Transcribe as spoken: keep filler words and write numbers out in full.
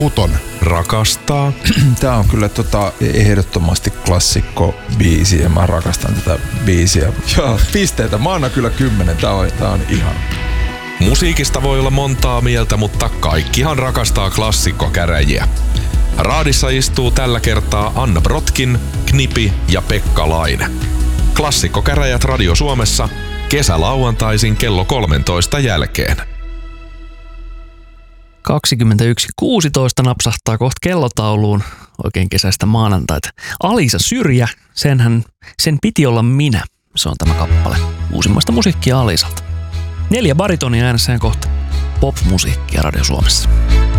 Puton. Rakastaa. Tää on kyllä tota ehdottomasti klassikko biisi ja mä rakastan tätä biisiä. Ja pisteitä, mä annan kyllä kymmenen, tää on, tää on ihan. Musiikista voi olla montaa mieltä, mutta kaikkihan rakastaa klassikkokäräjiä. Raadissa istuu tällä kertaa Anna Brotkin, Knipi ja Pekka Laine. Klassikkokäräjät Radio Suomessa kesälauantaisin kello kolmentoista jälkeen. kaksikymmentäyksi kuusitoista napsahtaa kohta kellotauluun oikein kesäistä maanantaita. Alisa Syrjä, senhän, sen piti olla minä. Se on tämä kappale uusimmasta musiikkia Alisalta. Neljä baritonin äänessä kohta pop-musiikkia Radio Suomessa.